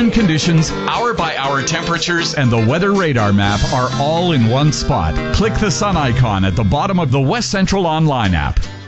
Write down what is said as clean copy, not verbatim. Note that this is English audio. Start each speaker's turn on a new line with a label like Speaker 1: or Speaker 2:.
Speaker 1: sun conditions, hour-by-hour temperatures, and the weather radar map are all in one spot. Click the sun icon at the bottom of the West Central Online app.